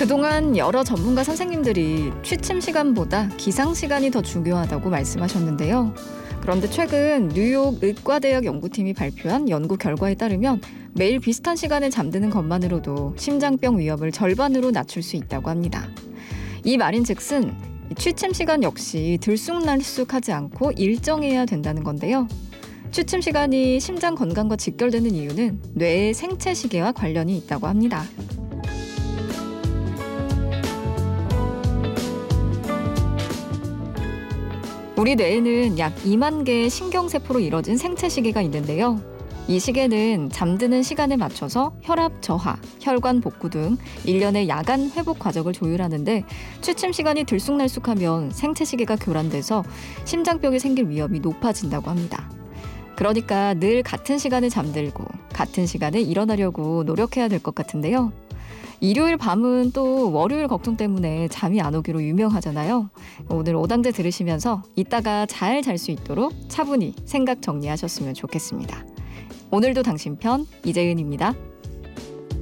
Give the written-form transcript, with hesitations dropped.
그동안 여러 전문가 선생님들이 취침 시간보다 기상 시간이 더 중요하다고 말씀하셨는데요. 그런데 최근 뉴욕 의과대학 연구팀이 발표한 연구 결과에 따르면 매일 비슷한 시간에 잠드는 것만으로도 심장병 위험을 절반으로 낮출 수 있다고 합니다. 이 말인즉슨 취침 시간 역시 들쑥날쑥하지 않고 일정해야 된다는 건데요. 취침 시간이 심장 건강과 직결되는 이유는 뇌의 생체 시계와 관련이 있다고 합니다. 우리 뇌에는 약 2만 개의 신경세포로 이뤄진 생체 시계가 있는데요. 이 시계는 잠드는 시간에 맞춰서 혈압 저하, 혈관 복구 등 일련의 야간 회복 과정을 조율하는데 취침 시간이 들쑥날쑥하면 생체 시계가 교란돼서 심장병이 생길 위험이 높아진다고 합니다. 그러니까 늘 같은 시간에 잠들고 같은 시간에 일어나려고 노력해야 될 것 같은데요. 일요일 밤은 또 월요일 걱정 때문에 잠이 안 오기로 유명하잖아요. 오늘 오당제 들으시면서 이따가 잘 잘 수 있도록 차분히 생각 정리하셨으면 좋겠습니다. 오늘도 당신 편 이재은입니다.